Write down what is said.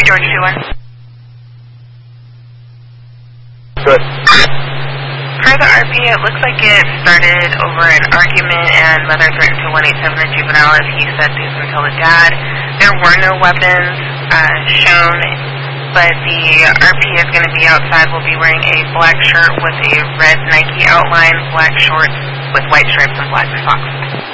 George Schuler. Good. Per the RP, it looks like it started over an argument and mother threatened to 187 the juvenile if he said things until the dad. There were no weapons shown, but the RP is going to be outside. Will be wearing a black shirt with a red Nike outline, black shorts with white stripes and black socks.